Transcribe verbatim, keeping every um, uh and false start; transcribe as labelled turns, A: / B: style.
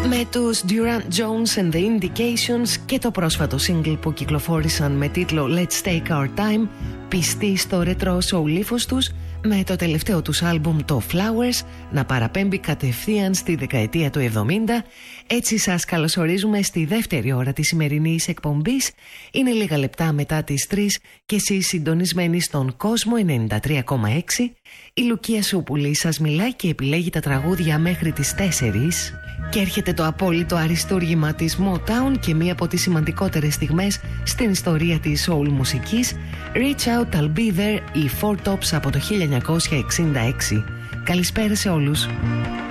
A: Με τους Durant Jones and the Indications και το πρόσφατο single που κυκλοφόρησαν με τίτλο Let's Take Our Time, πιστοί στο ρετρό soul ύφος τους, με το τελευταίο τους άλμπουμ το Flowers να παραπέμπει κατευθείαν στη δεκαετία του εβδομήντα. Έτσι σας καλωσορίζουμε στη δεύτερη ώρα της σημερινής εκπομπής. Είναι λίγα λεπτά μετά τις τρεις και εσείς συντονισμένοι στον Κόσμο ενενήντα τρία κόμμα έξι. Η Λουκία Σούπουλη σας μιλάει και επιλέγει τα τραγούδια μέχρι τις τέσσερις. Και έρχεται το απόλυτο αριστούργημα της Motown και μία από τις σημαντικότερες στιγμές στην ιστορία της soul μουσικής, Reach Out, I'll Be There, οι Four Tops από το χίλια εννιακόσια εξήντα έξι. Καλησπέρα σε όλους.